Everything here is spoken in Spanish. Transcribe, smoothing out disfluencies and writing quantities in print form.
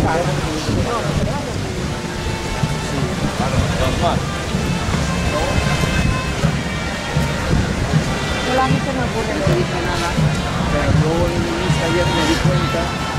Normal. Solamente me ocurre, no dice nada. Pero yo en mi lista ayer me di cuenta